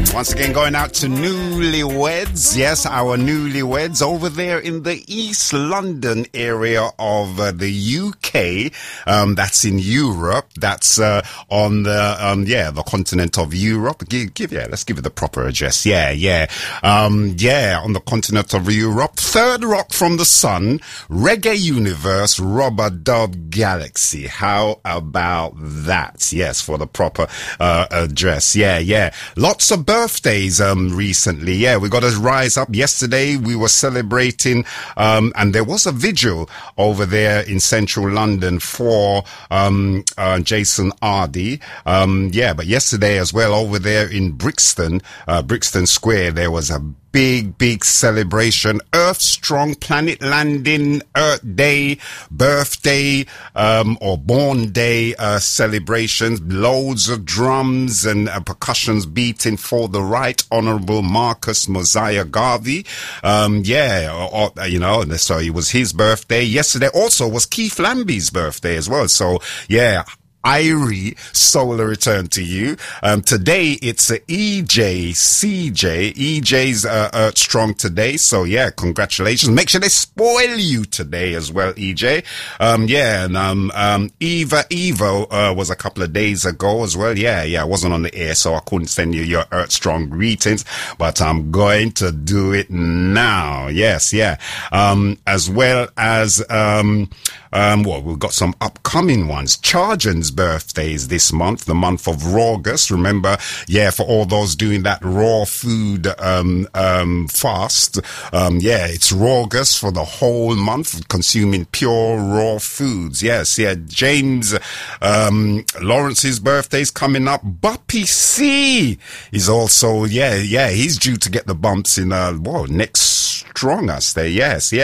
Once again, going out to newlyweds. Yes, our newlyweds over there in the East London area of the UK. That's in Europe. That's on the the continent of Europe. Let's give it the proper address. On the continent of Europe. Third Rock from the Sun, Reggae Universe, Rubber Dub Galaxy. How about that? Yes, for the proper address. Lots of birthdays recently. We got to rise up. Yesterday we were celebrating and there was a vigil over there in central London for Jason Ardy. But yesterday as well over there in Brixton Square, there was a big celebration. Earth Strong Planet Landing Earth Day, birthday or born day celebrations. Loads of drums and percussions beating for the Right Honourable Marcus Mosiah Garvey. So it was his birthday. Yesterday also was Keith Lambie's birthday as well. So Irie, solar return to you. Today it's EJ, CJ. EJ's Earth Strong today. So congratulations. Make sure they spoil you today as well, EJ. Eva Evo was a couple of days ago as well. I wasn't on the air, so I couldn't send you your Earth Strong greetings, but I'm going to do it now. As well as we've got some upcoming ones. Chargen's birthdays this month, the month of August. Remember, for all those doing that raw food fast, it's August for the whole month, consuming pure raw foods. James Lawrence's birthday's coming up. Buppy C is also he's due to get the bumps in next Strong us there.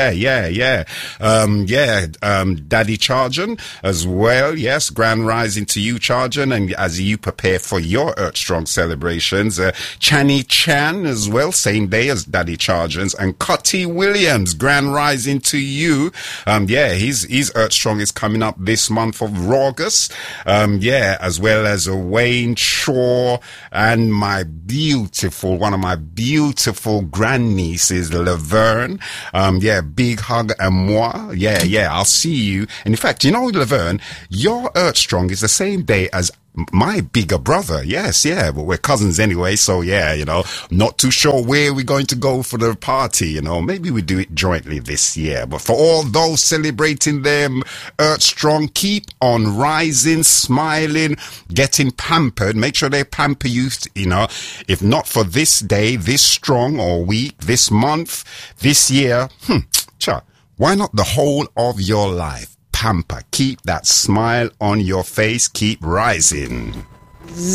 Daddy Chargen as well. Yes, grand rising to you, Chargen, and as you prepare for your Earth Strong celebrations. Channy Chan as well, same day as Daddy Chargens, and Cutty Williams, grand rising to you. His Earth Strong is coming up this month of August. As well as Wayne Shaw and one of my beautiful grandnieces, Laverne. Big hug à moi. I'll see you. And in fact, Laverne, your Earth Strong is the same day as my bigger brother. But we're cousins anyway. So not too sure where we're going to go for the party. Maybe we do it jointly this year. But for all those celebrating them, Earth Strong, keep on rising, smiling, getting pampered. Make sure they pamper you. If not for this day, this strong or week, this month, this year, why not the whole of your life? Pamper. Keep that smile on your face. Keep rising.